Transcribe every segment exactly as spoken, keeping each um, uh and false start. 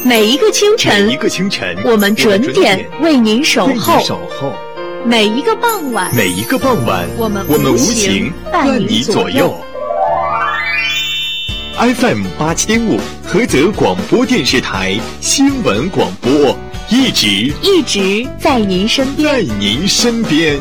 每一个清晨， 每一个清晨， 我们准点为您守候。 守候。 每一个傍晚， 每一个傍晚， 我们我们无情伴你左右。F M 八七点五，菏泽广播电视台新闻广播，一直一直在您身边， 在您身边。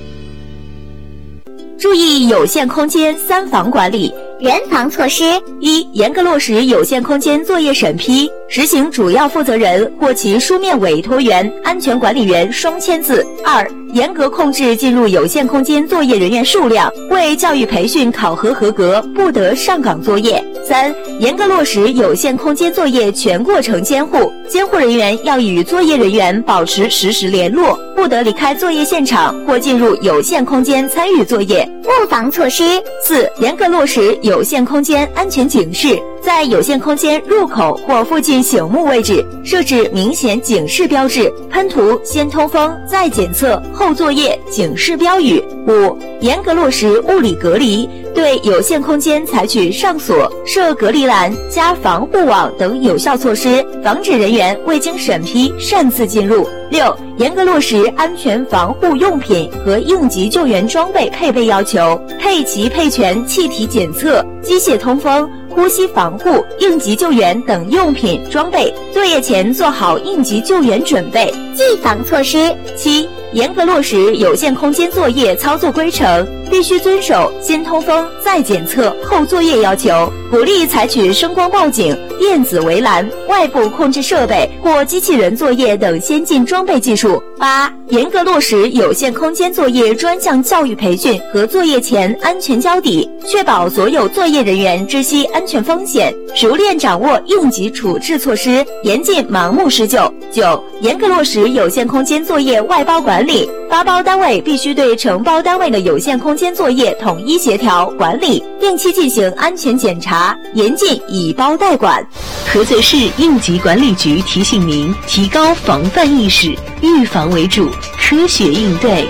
注意有限空间三防管理。 人防措施： 一、严格落实有限空间作业审批，实行主要负责人或其书面委托员、安全管理员双签字。二、严格控制进入有限空间作业人员数量，为教育培训考核合格，不得上岗作业。三、严格落实有限空间作业全过程监护，监护人员要与作业人员保持实时联络，不得离开作业现场或进入有限空间参与作业。 物防措施： 四、严格落实有限空间安全警示，在有限空间入口或附近醒目位置设置明显警示标志，喷涂先通风再检测后作业警示标语。五、严格落实物理隔离，对有限空间采取上锁、设隔离栏、加防护网等有效措施，防止人员未经审批擅自进入。六、严格落实安全防护用品和应急救援装备配备要求，配齐配全气体检测、机械通风、呼吸防护、应急救援等用品装备，作业前做好应急救援准备。 技防措施： 七、严格落实有限空间作业操作规程，必须遵守先通风再检测后作业要求，鼓励采取声光报警、电子围栏、外部控制设备或机器人作业等先进装备技术。八、严格落实有限空间作业专项教育培训和作业前安全交底，确保所有作业人员知悉安全风险，熟练掌握应急处置措施，严禁盲目施救。九、严格落实有限空间作业外包管理，发包单位必须对承包单位的有限空间作业统一协调管理，定期进行安全检查，严禁以包代管。 菏泽市应急管理局提醒您，提高防范意识，预防为主，科学应对。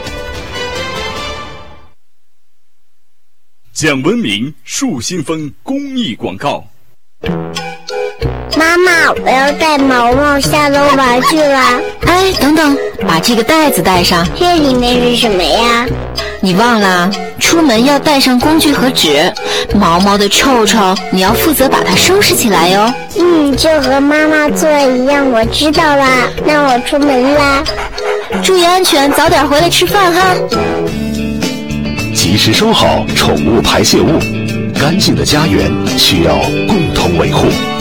讲文明树新风公益广告。 妈妈，我要带毛毛下楼玩去了。 哎，等等，把这个袋子带上。 这里面是什么呀？ 你忘了，出门要带上工具和纸。毛毛的臭臭，你要负责把它收拾起来哟。 嗯，就和妈妈做的一样，我知道啦。那我出门啦。 注意安全，早点回来吃饭哈。 及时收好宠物排泄物，干净的家园需要共同维护。